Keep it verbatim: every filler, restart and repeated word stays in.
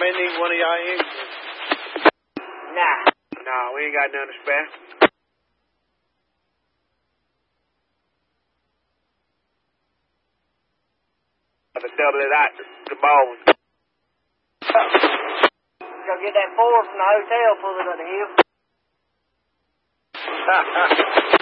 may need one of y'all engines. Nah. Nah, we ain't got none to spare. Have to double it out, the, the bones. Go get that Ford from the hotel, pull it up the hill.